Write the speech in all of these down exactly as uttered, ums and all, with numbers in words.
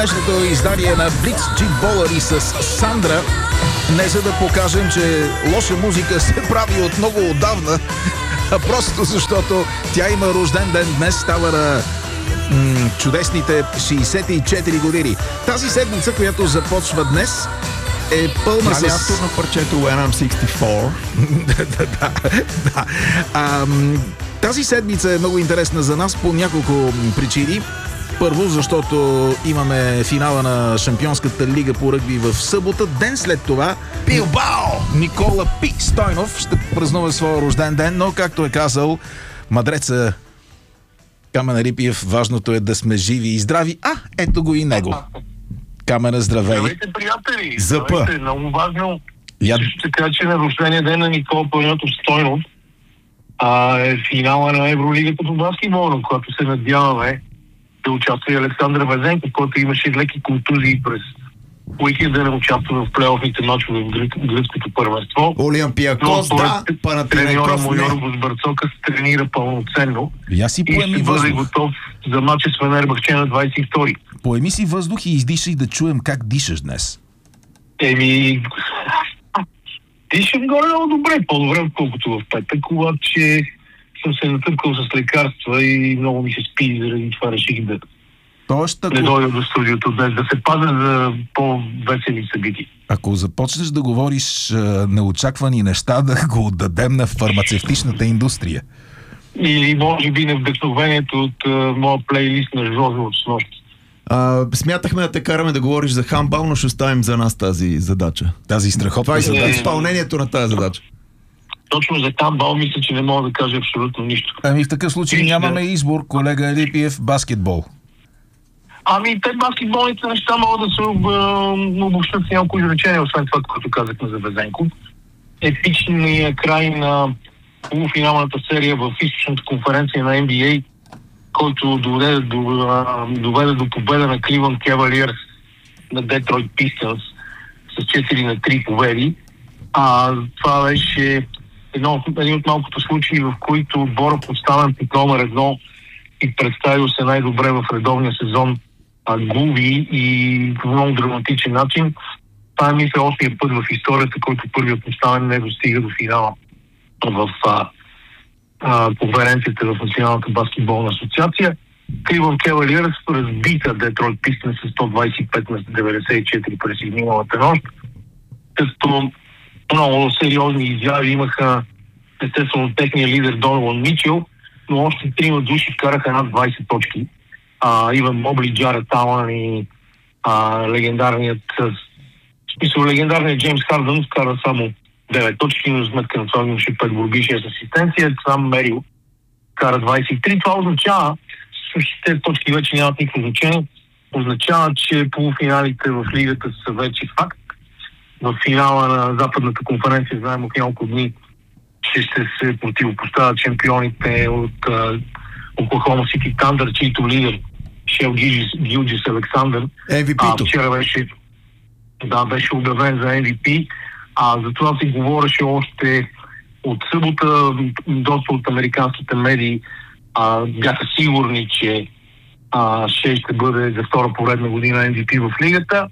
Днешното издание на Blitz Jig Bowler с Сандра, не за да покажем, че лоша музика се прави от много отдавна, а просто защото тя има рожден ден днес, става на м- чудесните шейсет и четири години. Тази седмица, която започва днес, е пълна Прави с... автор на парчето When I'm шейсет и четири. да, да, да. А, тази седмица е много интересна за нас по няколко причини. Първо, защото имаме финала на Шампионската лига по ръгби в събота. Ден след това Билбао! Никола Пи Стойнов ще празнува своя рожден ден, но както е казал мадреца Камен Рипиев, важното е да сме живи и здрави. А, ето го и него. Камена, здравей! Здравейте, приятели! За път. Здравейте, много важно. Я... Ще кажа, че на рождения ден на Никола Панайотов Стойнов а, е финала на Евролигата по баскетбол, на която се надяваме да участва и Александър Везенков, който имаше леки контузии през уикенд да не участва в плейофните мачове в гръцкото първенство. Олимпиакос, да, треньора Панатинайкос му не. Йоргос Барцокас тренира пълноценно Я си и поеми ще бъде въздух. готов за мача с Фенербахче на двадесет и втори. Поеми си въздух и издишай да чуем как дишаш днес. Еми, дишам горе-долу добре, по-добре отколкото в петък, обаче съм се натъпкал с лекарства и много ми се спи, заради това реших да Тоест, не ако, дойда до студиото днес, да се пазя за по-весели събития. ако започнеш да говориш а, неочаквани неща, да го отдадем на фармацевтичната индустрия. Или може би на вдъхновението от а, моя плейлист на Жозо от снощи. А, смятахме да те караме да говориш за хамбал, но ще оставим за нас тази задача. Тази страхотна Това е задача. изпълнението на тази задача. Точно за тамбал мисля, че не мога да кажа абсолютно нищо. Ами в такъв случай Вижте. нямаме избор, колега Рипиев, баскетбол. Ами, те баскетболните неща могат да се об- обобщат с няколко изречения, освен това, което казахме за Везенков. Епичният край на полуфиналната серия в източната конференция на Н Б А, който доведе до, а, доведе до победа на Кливънд Кавалиърс на Детройт Пистънс с четири на три победи. А, това беше едно, един от малкото случаи, в които отбора, поставен под номер едно и представил се най-добре в редовния сезон, а, губи и по много драматичен начин. Това е, мисля, осмият път в историята, който първият поставен не достига до финала в а, а, конференцията в Националната баскетболна асоциация. Кливънд Кавалиърс разбита Детройт Пистънс с сто двадесет и пет на деветдесет и четири през миналата нощ, като много сериозни изяви имаха естествено техния лидер Донован Мичел, но още трима души вкараха над двадесет точки. А, Иван Мобли, Джаред Алън и а, легендарният в смисъл легендарният Джеймс Хардън вкара само девет точки, но сметка на това имаше пет борби и шест асистенция. Сам Мерил вкара двадесет и три. Това означава, всъщност тези точки вече нямат никакво значение, означава, че полуфиналите в лигата са вече факт. В финала на Западната конференция, знаем от няколко дни, че ще се противопоставят шампионите от Оклахома Сити Тандър, чийто лидер Шел Гилджис Александър. Ем Ви А, Пи-то. вчера беше, да, беше обявен за Ем Ви Пи. А за това се говореше още от събота. Доста от американските медии а, бяха сигурни, че а, Шел ще бъде за втора поредна година Ем Ви Пи в лигата.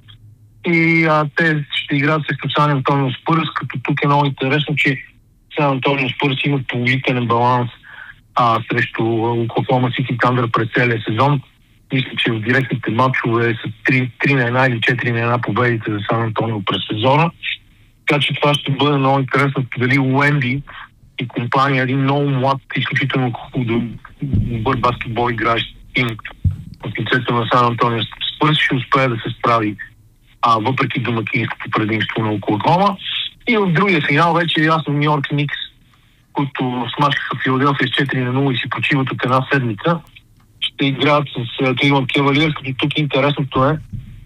И а, те ще играят срещу Сан Антонио Спърс, като тук е много интересно, че Сан Антонио Спърс имат положителен баланс а, срещу Оклахома Сити Тандър през целия сезон. Мисля, че в директните матчове са три на една или четири на една победите за Сан Антонио през сезона. Така че това ще бъде много интересно дали Уенди и компания, един много млад, изключително добър баскетбол играещ тим в лицето на Сан Антонио Спърс ще успее да се справи а, въпреки домакинското предимство на Оклахома. И в другия финал вече е ясно Ню Йорк Никс, които смачкаха Филаделфия с четири на нула и си почиват от една седмица, ще играят с Кливънд Кавалиърс, като тук интересното е,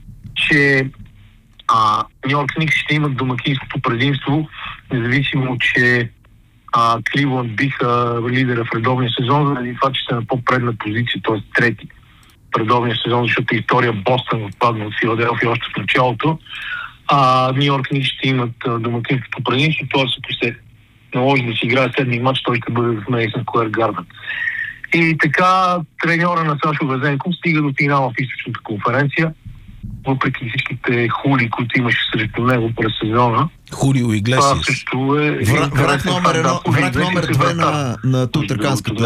че Ню Йорк Никс ще имат домакинското предимство, независимо, че Кливънд биха лидера в редовния сезон, заради това, че са на по-предна позиция, т.е. трети в редовния сезон, защото история Бостън отпадна от Филаделфия още в началото. А Ню Йорк Никс ще имат домакинското предимство, т.е. ако се наложи да си играе седми матч, той ще бъде в Мейсън Скуер Гарден. И така треньора на Сашо Везенков стига до финала в източната конференция въпреки всичките хули, които имаше срещу него през сезона. Хулио Това Иглесиас. също е... Враг, враг номер едно, враг номер две на, на тутърканската